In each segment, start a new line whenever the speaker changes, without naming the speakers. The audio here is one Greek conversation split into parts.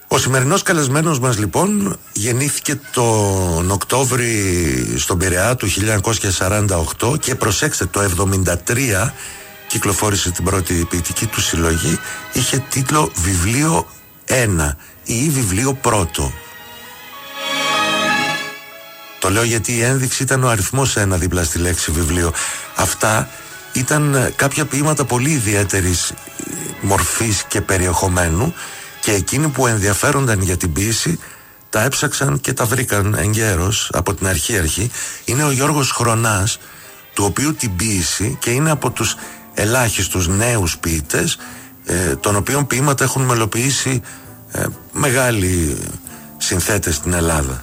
Ο σημερινός καλεσμένος μας λοιπόν γεννήθηκε τον Οκτώβρη στον Πειραιά του 1948 και προσέξτε, το 1973 κυκλοφόρησε την πρώτη ποιητική του συλλογή. Είχε τίτλο «Βιβλίο 1» ή «Βιβλίο πρώτο». Το λέω γιατί η ένδειξη ήταν ο αριθμός 1 δίπλα στη λέξη βιβλίο. Αυτά ήταν κάποια ποίηματα πολύ ιδιαίτερης μορφής και περιεχομένου, και εκείνοι που ενδιαφέρονταν για την ποίηση τα έψαξαν και τα βρήκαν εγκαίρως από την αρχή. Είναι ο Γιώργος Χρονάς, του οποίου την ποίηση, και είναι από τους ελάχιστους νέους ποιητές των οποίων ποίηματα έχουν μελοποιήσει μεγάλοι συνθέτες στην Ελλάδα.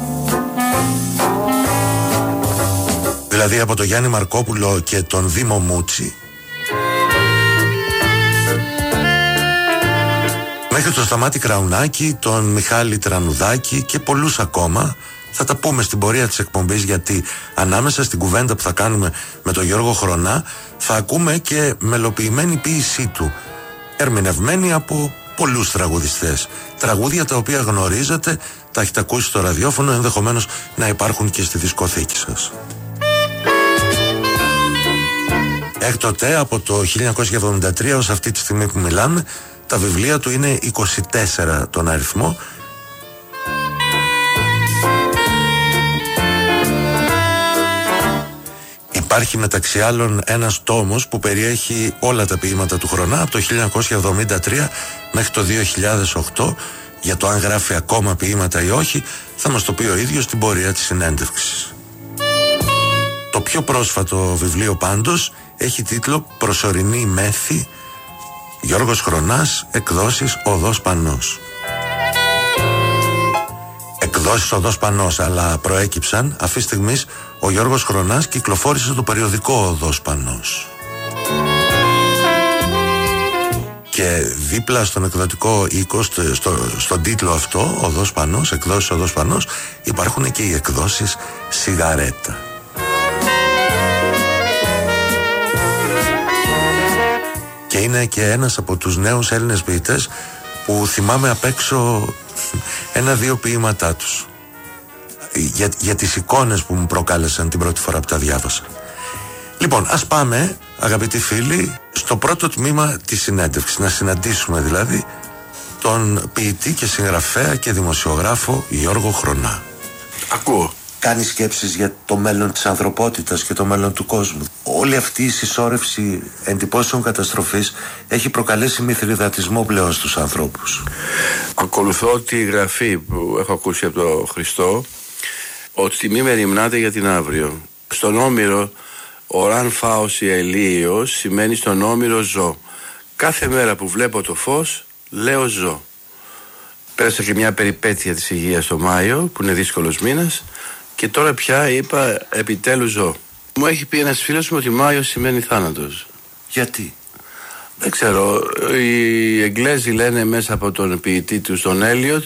Δηλαδή από τον Γιάννη Μαρκόπουλο και τον Δήμο Μούτσι μέχρι τον Σταμάτη Κραουνάκη, τον Μιχάλη Τρανουδάκη και πολλούς ακόμα. Θα τα πούμε στην πορεία της εκπομπής, γιατί ανάμεσα στην κουβέντα που θα κάνουμε με τον Γιώργο Χρονά θα ακούμε και μελοποιημένη ποίησή του, ερμηνευμένη από πολλούς τραγουδιστές. Τραγούδια τα οποία γνωρίζετε, τα έχετε ακούσει στο ραδιόφωνο, ενδεχομένως να υπάρχουν και στη δισκοθήκη σας. Έκτοτε, από το 1973 ως αυτή τη στιγμή που μιλάμε, τα βιβλία του είναι 24 τον αριθμό. Υπάρχει μεταξύ άλλων ένας τόμος που περιέχει όλα τα ποίηματα του Χρονά από το 1973 μέχρι το 2008. Για το αν γράφει ακόμα ποίηματα ή όχι θα μας το πει ο ίδιος στην πορεία της συνέντευξης. Το πιο πρόσφατο βιβλίο πάντως έχει τίτλο «Προσωρινή μέθη», Γιώργος Χρονάς, εκδόσεις Οδός Πανός. Εκδόσεις Οδός Πανός, αλλά προέκυψαν. Αυτή τη στιγμή ο Γιώργος Χρονάς κυκλοφόρησε το περιοδικό Οδός Πανός. Και δίπλα στον εκδοτικό οίκο, στον τίτλο αυτό, Οδός Πανός, εκδόσεις Οδός Πανός, υπάρχουν και οι εκδόσεις Σιγαρέτα. Και είναι και ένας από τους νέους Έλληνες ποιητές που θυμάμαι απ' έξω ένα-δύο ποίηματά τους για τις εικόνες που μου προκάλεσαν την πρώτη φορά που τα διάβασα. Λοιπόν, ας πάμε, αγαπητοί φίλοι, στο πρώτο τμήμα της συνέντευξης. Να συναντήσουμε δηλαδή τον ποιητή και συγγραφέα και δημοσιογράφο Γιώργο Χρονά.
Ακούω.
Κάνει σκέψεις για το μέλλον της ανθρωπότητας και το μέλλον του κόσμου. Όλη αυτή η συσσόρευση εντυπώσεων καταστροφής έχει προκαλέσει μυθριδατισμό πλέον στους ανθρώπους.
Ακολουθώ τη γραφή που έχω ακούσει από τον Χριστό, ότι μη μεριμνάτε για την αύριο. Στον Όμηρο, οράν φάος η ελίος σημαίνει στον Όμηρο ζω. Κάθε μέρα που βλέπω το φως, λέω ζω. Πέρασα και μια περιπέτεια της υγείας το Μάιο, που είναι δύσκολος μήνας, και τώρα πια είπα επιτέλους ζω. Μου έχει πει ένας φίλος μου ότι Μάιο σημαίνει θάνατος.
Γιατί?
Δεν ξέρω. Οι Εγγλέζοι λένε μέσα από τον ποιητή του, τον Έλιοτ,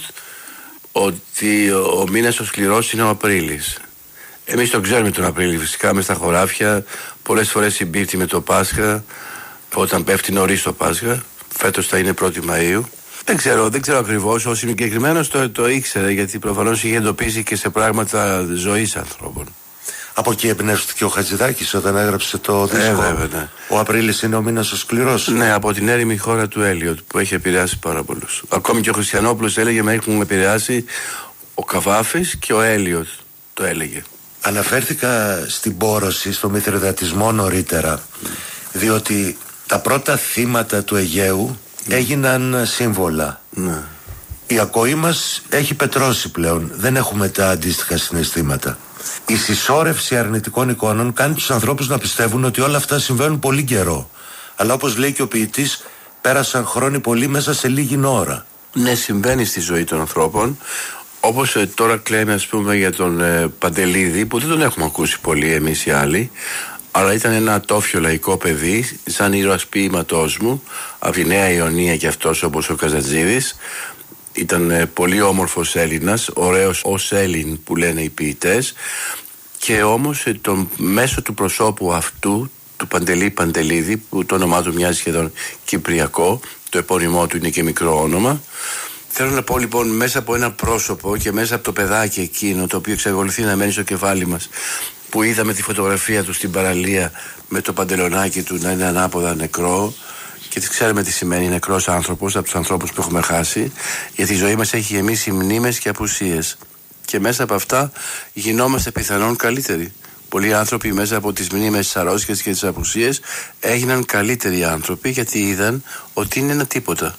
ότι ο μήνας ο σκληρός είναι ο Απρίλης. Εμείς τον ξέρουμε τον Απρίλη, φυσικά μες στα χωράφια, πολλές φορές συμπίπτει με το Πάσχα, όταν πέφτει νωρίς το Πάσχα. Φέτος θα είναι 1η Μαΐου. Δεν ξέρω ακριβώς. Ο συγκεκριμένος το ήξερε, γιατί προφανώς είχε εντοπίσει και σε πράγματα ζωής ανθρώπων.
Από εκεί εμπνεύστηκε ο Χατζηδάκης όταν έγραψε το δίσκο.
Ναι.
Ο Απρίλης είναι ο μήνας ο σκληρός.
Ναι, από την έρημη χώρα του Έλιοτ, που έχει επηρεάσει πάρα πολλούς. Ακόμη και ο Χριστιανόπουλος έλεγε με έχουν επηρεάσει ο Καβάφης και ο Έλιοτ το έλεγε.
Αναφέρθηκα στην πόρωση, στο μυθριδατισμό νωρίτερα, διότι τα πρώτα θύματα του Αιγαίου έγιναν σύμβολα.
Ναι.
Η ακοή μας έχει πετρώσει πλέον. Δεν έχουμε τα αντίστοιχα συναισθήματα. Η συσσόρευση αρνητικών εικόνων κάνει τους ανθρώπους να πιστεύουν ότι όλα αυτά συμβαίνουν πολύ καιρό. Αλλά όπως λέει και ο ποιητής, πέρασαν χρόνοι πολύ μέσα σε λίγη ώρα.
Ναι, συμβαίνει στη ζωή των ανθρώπων. Όπως τώρα κλαίμε, ας πούμε, για τον Παντελίδη, που δεν τον έχουμε ακούσει πολύ εμείς οι άλλοι, αλλά ήταν ένα ατόφιο λαϊκό παιδί, σαν ήρωας ποίηματός μου, από τη Νέα Ιωνία κι αυτός, όπως ο Καζατζίδης. Ήταν πολύ όμορφος Έλληνας, ωραίος ως Έλλην που λένε οι ποιητές, και όμως μέσω του προσώπου αυτού, του Παντελή Παντελίδη, που το όνομά του μοιάζει σχεδόν κυπριακό, το επώνυμό του είναι και μικρό όνομα, Θέλω να πω λοιπόν, μέσα από ένα πρόσωπο και μέσα από το παιδάκι εκείνο, το οποίο εξακολουθεί να μένει στο κεφάλι μας, που είδαμε τη φωτογραφία του στην παραλία με το παντελονάκι του να είναι ανάποδα νεκρό, και ξέρουμε τι σημαίνει νεκρός άνθρωπος από τους ανθρώπους που έχουμε χάσει, γιατί η ζωή μας έχει γεμίσει μνήμες και απουσίες. Και μέσα από αυτά γινόμαστε πιθανόν καλύτεροι. Πολλοί άνθρωποι μέσα από τις μνήμες, τις αρρώστιες και τις απουσίες έγιναν καλύτεροι άνθρωποι, γιατί είδαν ότι είναι ένα τίποτα.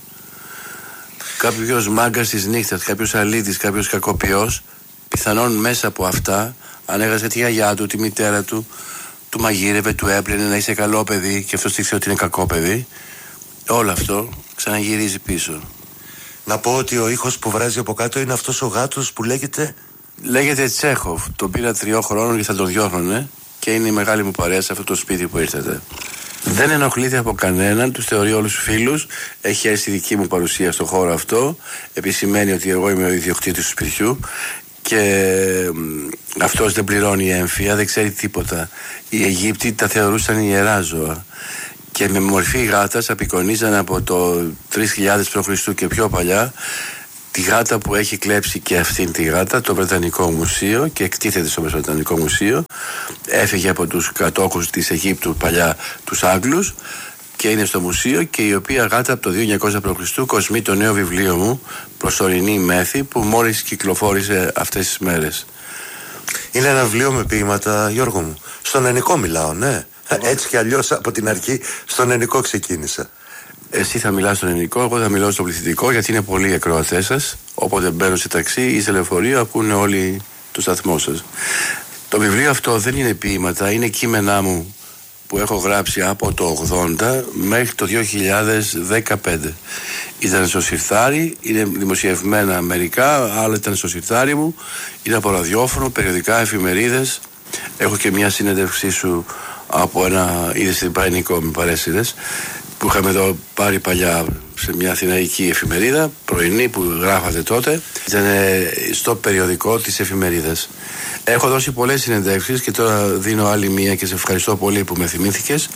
Κάποιος μάγκας της νύχτας, κάποιος αλήτης, κάποιος κακοποιός, πιθανόν μέσα από αυτά, αν έχασε τη γιαγιά του, τη μητέρα του, του μαγείρευε, του έπλαινε να είσαι καλό παιδί και αυτός ήξερε ότι είναι κακό παιδί, όλο αυτό ξαναγυρίζει πίσω.
Να πω ότι ο ήχος που βράζει από κάτω είναι αυτός ο γάτος που λέγεται...
Λέγεται Τσέχοφ. Τον πήρα 3 χρόνων και θα τον διώχνωνε, και είναι η μεγάλη μου παρέα σε αυτό το σπίτι που ήρθατε. Δεν ενοχλείται από κανέναν, τους θεωρεί όλους φίλους. Έχει έρθει δική μου παρουσία στο χώρο αυτό. Επισημαίνει ότι εγώ είμαι ο ιδιοκτήτης του σπιτιού και αυτός δεν πληρώνει έμφυα, δεν ξέρει τίποτα. Οι Αιγύπτιοι τα θεωρούσαν ιερά ζώα και με μορφή γάτας απεικονίζαν από το 3000 π.Χ. και πιο παλιά τη γάτα που έχει κλέψει και αυτήν τη γάτα το Βρετανικό Μουσείο και εκτίθεται στο Βρετανικό Μουσείο. Έφυγε από τους κατόχους της Αιγύπτου παλιά, τους Άγγλους, και είναι στο μουσείο, και η οποία γάτα από το 2900 π.Χ. κοσμεί το νέο βιβλίο μου «Προσωρινή μέθη» που μόλις κυκλοφόρησε αυτές τις μέρες.
Είναι ένα βιβλίο με ποίηματα, Γιώργο μου. Στον ελληνικό μιλάω, ναι. Έτσι κι αλλιώς από την αρχή στον ελληνικό ξεκίνησα.
Εσύ θα μιλάς στον ελληνικό, εγώ θα μιλάω στο πληθυντικό, γιατί είναι πολλοί οι ακροατές σας. Όποτε μπαίνω σε ταξί ή σε λεωφορείο, ακούνε όλοι το σταθμό σας. Το βιβλίο αυτό δεν είναι ποίηματα, είναι κείμενά μου που έχω γράψει από το 80 μέχρι το 2015. Ήταν στο συρθάρι, είναι δημοσιευμένα μερικά, άλλα ήταν στο συρθάρι μου, είναι από ραδιόφωνο, περιοδικά, εφημερίδες. Έχω και μια συνέντευξή σου από ένα είδες στην Παϊνικό με παρέσιδες, που είχαμε εδώ πάρει παλιά σε μια αθηναϊκή εφημερίδα, πρωινή που γράφατε τότε. Ήταν στο περιοδικό της εφημερίδας. Έχω δώσει πολλές συνεντεύξεις και τώρα δίνω άλλη μία και σε ευχαριστώ πολύ που με θυμήθηκες.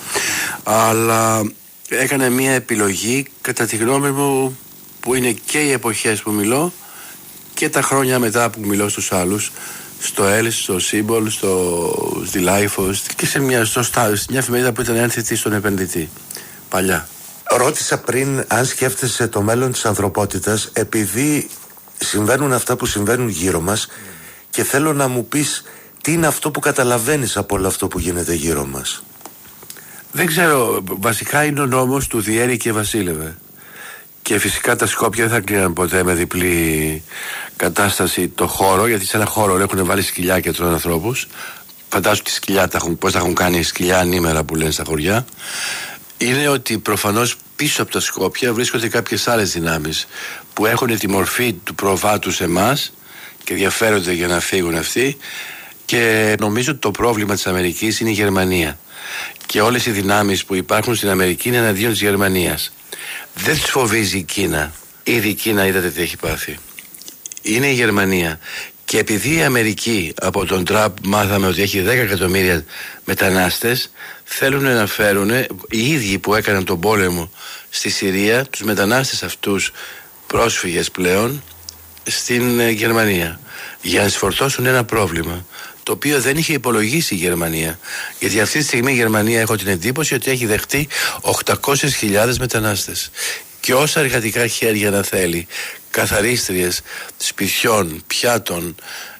Αλλά έκανα μία επιλογή, κατά τη γνώμη μου, που είναι και οι εποχές που μιλώ και τα χρόνια μετά που μιλώ στους άλλους, στο ΕΛ, στο Σύμπολ, στη Λάιφος και σε μια εφημερίδα που ήταν ένθετη στον επενδυτή παλιά.
Ρώτησα πριν αν σκέφτεσαι το μέλλον της ανθρωπότητας, επειδή συμβαίνουν αυτά που συμβαίνουν γύρω μας, και θέλω να μου πεις τι είναι αυτό που καταλαβαίνεις από όλο αυτό που γίνεται γύρω μας.
Δεν ξέρω, βασικά είναι ο νόμος του διέρη και βασίλευε. Και φυσικά τα Σκόπια δεν θα κλείναν ποτέ με διπλή κατάσταση το χώρο, γιατί σε ένα χώρο έχουν βάλει σκυλιά και τρώνε ανθρώπους. Φαντάζομαι τη σκυλιά πώς θα έχουν κάνει σκυλιά ανήμερα που λένε στα χωριά. Είναι ότι προφανώς πίσω από τα Σκόπια βρίσκονται κάποιες άλλες δυνάμεις που έχουν τη μορφή του προβάτου σε εμάς και ενδιαφέρονται για να φύγουν αυτοί, και νομίζω ότι το πρόβλημα της Αμερικής είναι η Γερμανία και όλες οι δυνάμεις που υπάρχουν στην Αμερική είναι εναντίον της Γερμανίας. Δεν τους φοβίζει η Κίνα. Ήδη η Κίνα είδατε τι έχει πάθει. Είναι η Γερμανία. Και επειδή η Αμερική από τον Τραμπ μάθαμε ότι έχει 10 εκατομμύρια μετανάστες, θέλουν να φέρουν οι ίδιοι που έκαναν τον πόλεμο στη Συρία, τους μετανάστες αυτούς πρόσφυγες πλέον, στην Γερμανία, για να σφορτώσουν ένα πρόβλημα το οποίο δεν είχε υπολογίσει η Γερμανία. Γιατί αυτή τη στιγμή η Γερμανία, έχω την εντύπωση ότι έχει δεχτεί 800.000 μετανάστες. Και όσα εργατικά χέρια να θέλει, καθαρίστριες σπιτιών, πιάτων,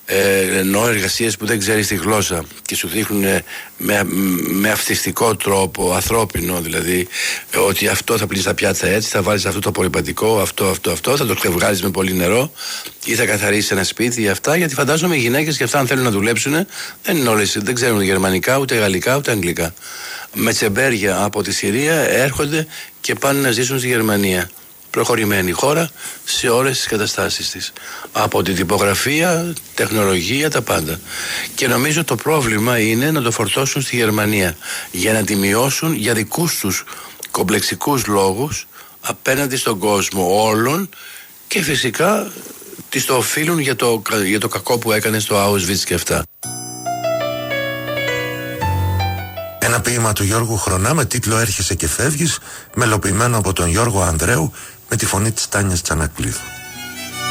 ενώ εργασίες που δεν ξέρεις τη γλώσσα και σου δείχνουν με αυτιστικό τρόπο, ανθρώπινο δηλαδή, ότι αυτό θα πλύνεις τα πιάτα έτσι, θα βάλεις αυτό το απορριπαντικό, αυτό, θα το ξεβγάλεις με πολύ νερό ή θα καθαρίσεις ένα σπίτι ή αυτά, γιατί φαντάζομαι οι γυναίκες και αυτά αν θέλουν να δουλέψουν δεν είναι όλες, δεν ξέρουν γερμανικά, ούτε γαλλικά, ούτε αγγλικά. Με τσεμπέρια από τη Συρία έρχονται και πάνε να ζήσουν στη Γερμανία. Προχωρημένη χώρα σε όλες τις καταστάσεις της, από την τυπογραφία, τεχνολογία, τα πάντα. Και νομίζω το πρόβλημα είναι να το φορτώσουν στη Γερμανία για να τη μειώσουν για δικούς τους κομπλεξικούς λόγους απέναντι στον κόσμο όλων, και φυσικά τις το οφείλουν για το κακό που έκανε στο Auschwitz και αυτά.
Ένα ποίημα του Γιώργου Χρονά με τίτλο «Έρχεσαι και φεύγεις», μελοποιημένο από τον Γιώργο Ανδρέου με τη φωνή της Τάνιας Τσανακλείδου.